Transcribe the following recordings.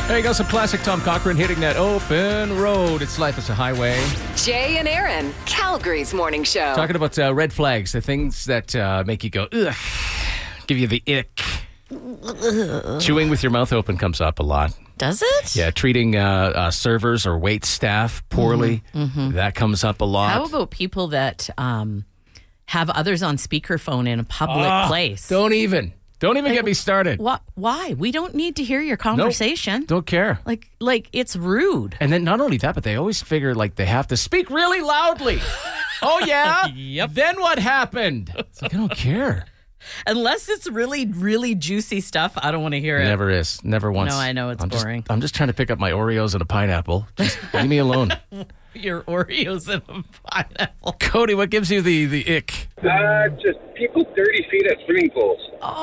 There you go, some classic Tom Cochrane hitting that open road. It's life is a highway. Jay and Aaron, Calgary's morning show. Talking about red flags, the things that make you go, ugh, give you the ick. Chewing with your mouth open comes up a lot. Does it? Yeah, treating servers or wait staff poorly. That comes up a lot. How about people that have others on speakerphone in a public place? Don't even get me started. Why? We don't need to hear your conversation. Don't care. Like it's rude. And then not only that, but they always figure like they have to speak really loudly. Oh, yeah? Yep. Then what happened? It's like, I don't care. Unless it's really, really juicy stuff, I don't want to hear it. Never is. Never once. No, I know it's boring. I'm just trying to pick up my Oreos and a pineapple. Just leave me alone. Your Oreos and a pineapple. Cody, what gives you the ick? Just people 30 feet at swimming pools.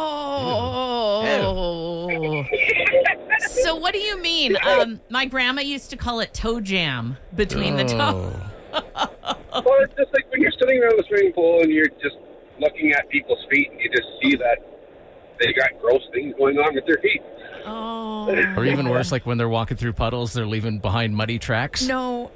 Oh. So what do you mean? My grandma used to call it toe jam between the toes. Well, it's just like when you're sitting around the swimming pool and you're just looking at people's feet and you just see that they got gross things going on with their feet. Oh. Or even worse, like when they're walking through puddles, they're leaving behind muddy tracks. No.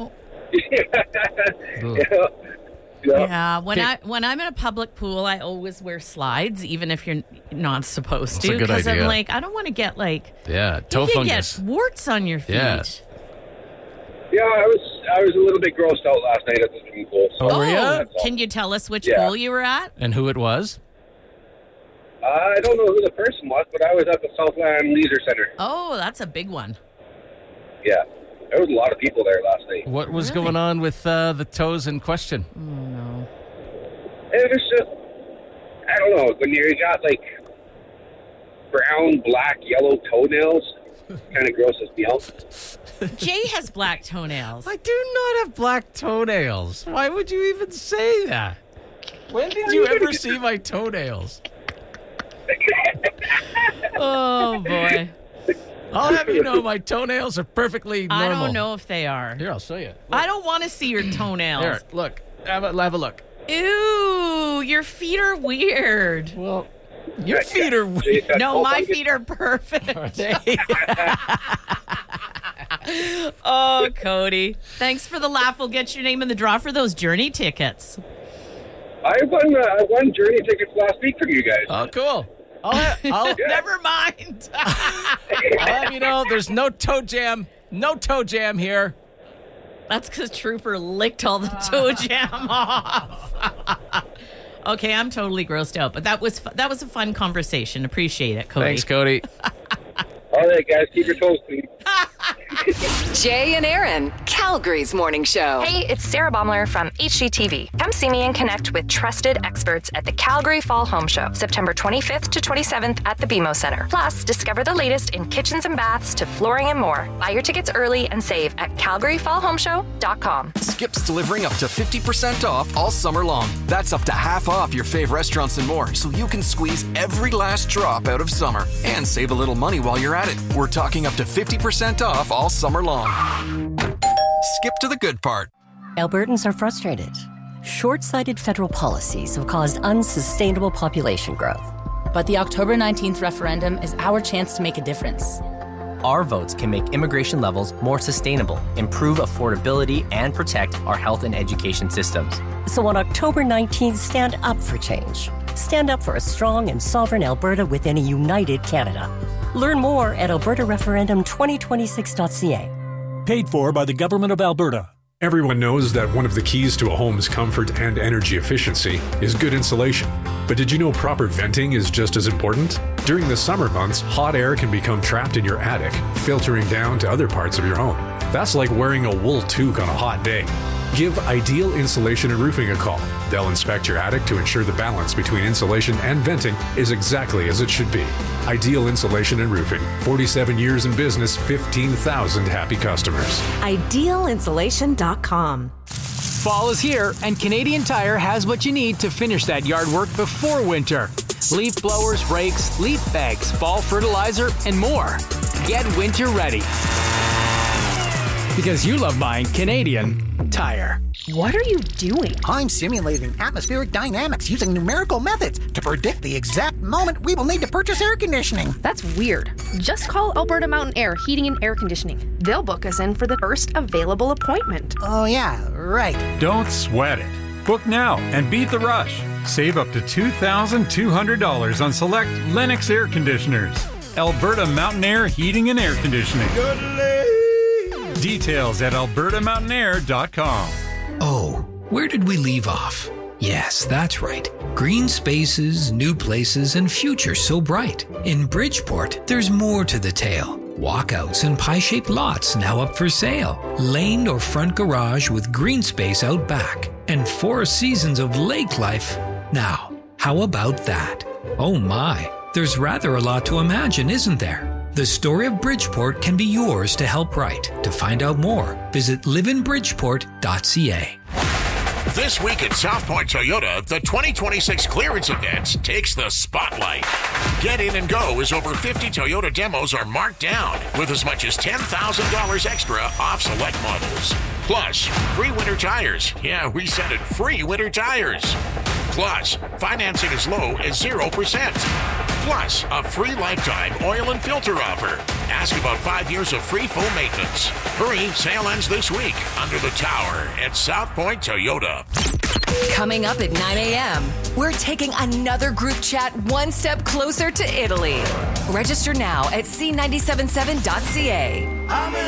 Ugh. Yeah, when I'm in a public pool, I always wear slides, even if you're not supposed to. That's a good because idea. I'm like, I don't want to get toe you fungus. get warts on your feet. Yeah. Yeah, I was a little bit grossed out last night at the swimming pool. So Oh, were ya? that's all. Can you tell us which Yeah. pool you were at? And who it was? I don't know who the person was, but I was at the Southland Leisure Center. Oh, that's a big one. Yeah, there was a lot of people there last night. What was Really? going on with the toes in question? Oh, no. It was just, I don't know, when you got like brown, black, yellow toenails, kind of grosses me out. Jay has black toenails. I do not have black toenails. Why would you even say that? When did you ever see my toenails? Oh, boy. I'll have you know my toenails are perfectly normal. I don't know if they are. Here, I'll show you. I don't want to see your toenails. Here, look. Have a look. Ew, your feet are weird. Well, your feet are weird. No, my feet are perfect. Are they? Oh, Cody. Thanks for the laugh. We'll get your name in the draw for those Journey tickets. I won Journey tickets last week from you guys. Oh, cool. I'll Never mind. I'll have you know there's no toe jam here. That's because Trooper licked all the toe jam off. Okay, I'm totally grossed out, but that was a fun conversation. Appreciate it, Cody. Thanks, Cody. All right, guys, keep your toes clean. Jay and Aaron, Calgary's morning show. Hey, it's Sarah Baumler from HGTV. Come see me and connect with trusted experts at the Calgary Fall Home Show, September 25th to 27th at the BMO Center. Plus, discover the latest in kitchens and baths to flooring and more. Buy your tickets early and save at calgaryfallhomeshow.com. Skip's delivering up to 50% off all summer long. That's up to half off your fave restaurants and more, so you can squeeze every last drop out of summer and save a little money while you're at it. We're talking up to 50% off all summer long. Skip to the good part. Albertans are frustrated. Short-sighted federal policies have caused unsustainable population growth. But the October 19th referendum is our chance to make a difference. Our votes can make immigration levels more sustainable, improve affordability, and protect our health and education systems. So on October 19th, stand up for change. Stand up for a strong and sovereign Alberta within a united Canada. Learn more at albertareferendum2026.ca. Paid for by the Government of Alberta. Everyone knows that one of the keys to a home's comfort and energy efficiency is good insulation. But did you know proper venting is just as important? During the summer months, hot air can become trapped in your attic, filtering down to other parts of your home. That's like wearing a wool toque on a hot day. Give Ideal Insulation and Roofing a call. They'll inspect your attic to ensure the balance between insulation and venting is exactly as it should be. Ideal Insulation and Roofing. 47 years in business, 15,000 happy customers. IdealInsulation.com. Fall is here, and Canadian Tire has what you need to finish that yard work before winter. Leaf blowers, rakes, leaf bags, fall fertilizer, and more. Get winter ready. Because you love buying Canadian Tire. What are you doing? I'm simulating atmospheric dynamics using numerical methods to predict the exact moment we will need to purchase air conditioning. That's weird. Just call Alberta Mountain Air Heating and Air Conditioning. They'll book us in for the first available appointment. Oh, yeah, right. Don't sweat it. Book now and beat the rush. Save up to $2,200 on select Lennox air conditioners. Alberta Mountain Air Heating and Air Conditioning. Details at albertamountainair.com. Oh, where did we leave off? Yes, that's right. Green spaces, new places, and future so bright. In Bridgeport, there's more to the tale. Walkouts and pie-shaped lots now up for sale. Lane or front garage with green space out back. And 4 seasons of lake life. Now, how about that? Oh my, there's rather a lot to imagine, isn't there? The story of Bridgeport can be yours to help write. To find out more, visit liveinbridgeport.ca. This week at South Point Toyota, the 2026 clearance event takes the spotlight. Get in and go as over 50 Toyota demos are marked down with as much as $10,000 extra off select models. Plus, free winter tires. Yeah, we said it, free winter tires. Plus, financing as low as 0%. Plus, a free lifetime oil and filter offer. Ask about 5 years of free full maintenance. Hurry, sale ends this week under the tower at South Point Toyota. Coming up at 9 a.m., we're taking another group chat one step closer to Italy. Register now at c977.ca.